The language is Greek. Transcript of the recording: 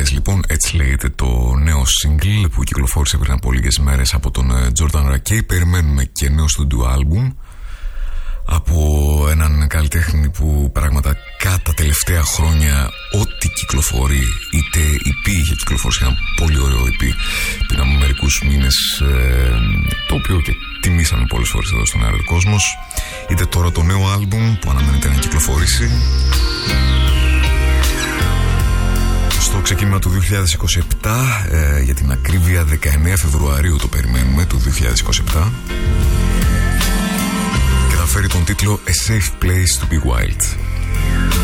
Άντρες λοιπόν, έτσι λέγεται το νέο single που κυκλοφόρησε πριν από λίγες μέρες από τον Jordan Rakey. Περιμένουμε και νέο studio album από έναν καλλιτέχνη που πραγματικά τα τελευταία χρόνια ό,τι κυκλοφορεί, είτε EP, είχε κυκλοφορήσει ένα πολύ ωραίο EP πριν από μερικούς μήνες, το οποίο και τιμήσαμε πολλές φορές εδώ στον Αεροκόσμος, είτε τώρα το νέο άλμπουμ που αναμένεται να κυκλοφορήσει στο ξεκίνημα του 2027, για την ακρίβεια 19 Φεβρουαρίου το περιμένουμε, του 2027, και θα φέρει τον τίτλο A Safe Place to Be Wild.